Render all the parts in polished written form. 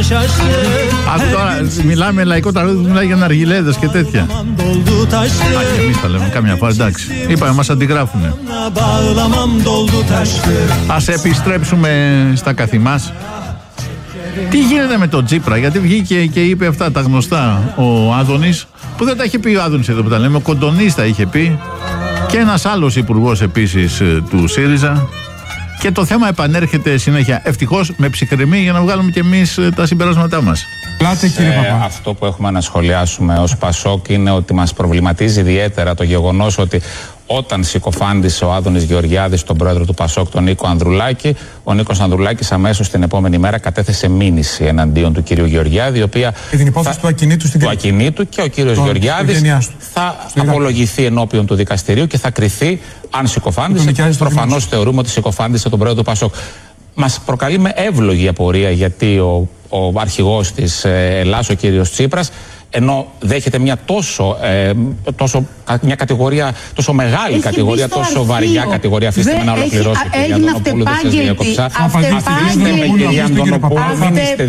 Άκου τώρα, μιλάμε λαϊκό τραγούδι που μιλάει για ναργιλέδες και τέτοια. Και εμείς τα λέμε καμιά φορά, εντάξει. Είπαμε, μας αντιγράφουνε. Ας επιστρέψουμε στα καθημάς. Τι γίνεται με τον Τσίπρα, γιατί βγήκε και είπε αυτά τα γνωστά ο Άδωνης, που δεν τα είχε πει ο Άδωνης εδώ που τα λέμε, ο Κοντονής τα είχε πει και ένας άλλος υπουργός επίσης του ΣΥΡΙΖΑ. Και το θέμα επανέρχεται συνέχεια. Ευτυχώς με ψυχραιμία για να βγάλουμε κι εμείς τα συμπεράσματά μας. Αυτό που έχουμε να σχολιάσουμε ως Πασόκ είναι ότι μας προβληματίζει ιδιαίτερα το γεγονός ότι όταν συκοφάντησε ο Άδωνης Γεωργιάδης τον πρόεδρο του Πασόκ, τον Νίκο Ανδρουλάκη, ο Νίκος Ανδρουλάκης αμέσως την επόμενη μέρα κατέθεσε μήνυση εναντίον του κυρίου Γεωργιάδη, η οποία. Και την υπόθεση του ακινήτου στην Κρήτη. Του ακινήτου, και ο κύριος Γεωργιάδης θα απολογηθεί ενώπιον του δικαστηρίου και θα κριθεί αν συκοφάντησε. Προφανώς θεωρούμε ότι συκοφάντησε τον πρόεδρο του Πασόκ. Μας προκαλεί με εύλογη απορία γιατί ο αρχηγός της Ελλάδας, ο κύριος Τσίπρας, ενώ δέχεται μια μια κατηγορία, τόσο μεγάλη κατηγορία, τόσο βαριά κατηγορία. Αφήστε με να ολοκληρώσω, κυρία Αντωνοπούλου, δεν σας διέκοψα. Αφήστε με, κυρία Αντωνοπούλου, μην είστε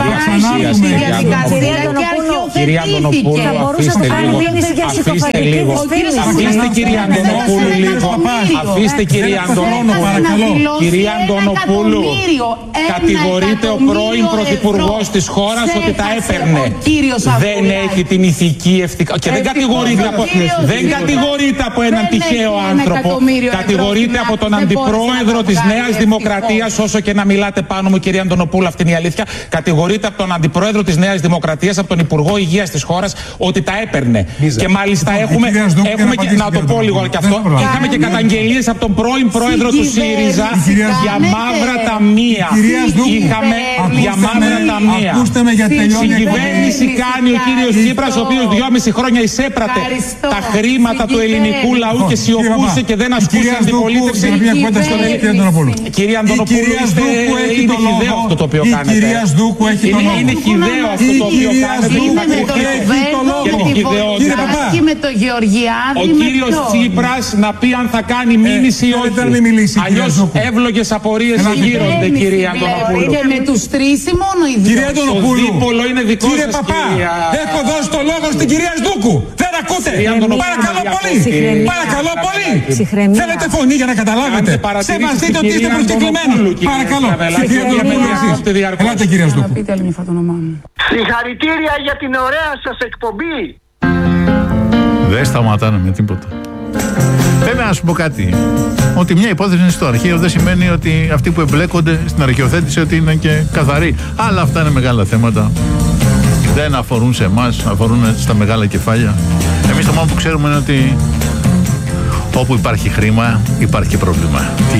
κυρία Αντωνοπούλου, αφήστε λίγο. Αφήστε, κυρία Αντωνοπούλου, λίγο. Αφήστε, κυρία Αντωνοπούλου. Κυρία Αντωνοπούλου, κατηγορείται ο πρώην πρωθυπουργός της χώρας ότι τα έπαιρνε. Δεν έχει την ηθική ευθύνη. Και δεν κατηγορείται από έναν τυχαίο άνθρωπο. Κατηγορείται από τον αντιπρόεδρο της Νέας Δημοκρατίας, όσο και να μιλάτε πάνω μου, κυρία Αντωνοπούλου, αυτή είναι η αλήθεια. Κατηγορείται από τον αντιπρόεδρο της Νέας Δημοκρατίας, από τον Υπουργό Υγείας της χώρας, ότι τα έπαιρνε. Και μάλιστα έχουμε και, να το πω λίγο και αυτό, είχαμε και καταγγελίες από τον πρώην πρόεδρο του ΣΥΡΙΖΑ για μαύρα ταμεία. Είχαμε για μαύρα ταμεία. Συγκυβέρνηση κάνει ο κύριος Τσίπρας, ο οποίος 2,5 χρόνια εισέπρατε τα χρήματα του ελληνικού λαού και σιωπούσε και δεν ασκούσε αντιπολίτευση. Κυρία Αντωνοπούλου, είναι χυδαίο αυτό το οποίο κάνετε. Είναι χυδαίο αυτό το οποίο κάνετε. Ο κύριος Τσίπρας να πει αν θα κάνει μήνυση ή όχι. Αλλιώς εύλογες απορίες γύρονται, κυρία Αντωνοπούλου. Και με τους τρεις ή μόνο οι δύο. Το δίπολο είναι δικό σας, κυρία. Έχω δώσει το λόγο στην κυρία Σδούκου. Δεν ακούτε. Παρακαλώ πολύ. Παρακαλώ πολύ. Θέλετε φωνή για να καταλάβετε. Σεβαστείτε ότι είστε προσκεκλημένοι. Παρακαλώ. Ελάτε, κυρία Σδούκου. Συγχαρητήρια για την ωραία σας εκπομπή. Δεν σταματάνε με τίποτα. Βέβαια, να σου πω κάτι. Ότι μια υπόθεση είναι στο αρχείο δεν σημαίνει ότι αυτοί που εμπλέκονται στην αρχαιοθέτηση ότι είναι και καθαροί. Αλλά αυτά είναι μεγάλα θέματα. Δεν αφορούν σε εμάς, αφορούν στα μεγάλα κεφάλια. Εμείς το μόνο που ξέρουμε είναι ότι όπου υπάρχει χρήμα υπάρχει και πρόβλημα.